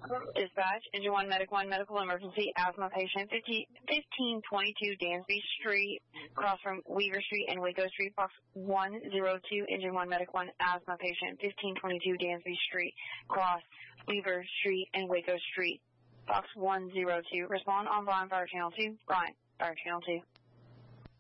Dispatch, Engine 1, Medic 1, medical emergency, asthma patient, 1522 Dansby Street, across from Weaver Street and Waco Street, box 102, Engine 1, Medic 1, asthma patient, 1522 Dansby Street, across Weaver Street and Waco Street, box 102. Respond on Brian, Fire Channel 2. Brian, Fire Channel 2.